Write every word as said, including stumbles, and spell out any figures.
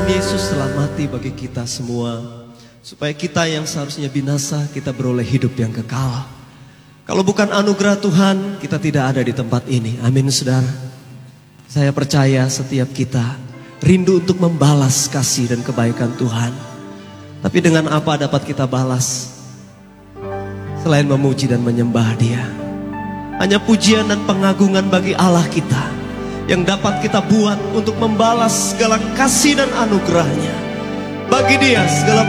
Yesus telah mati bagi kita semua, supaya kita yang seharusnya binasa, kita beroleh hidup yang kekal. Kalau bukan anugerah Tuhan, kita tidak ada di tempat ini. Amin, saudara. Saya percaya setiap kita rindu untuk membalas kasih dan kebaikan Tuhan. Tapi dengan apa dapat kita balas selain memuji dan menyembah Dia? Hanya pujian dan pengagungan bagi Allah kita yang dapat kita buat untuk membalas segala kasih dan anugerahnya. Bagi Dia segala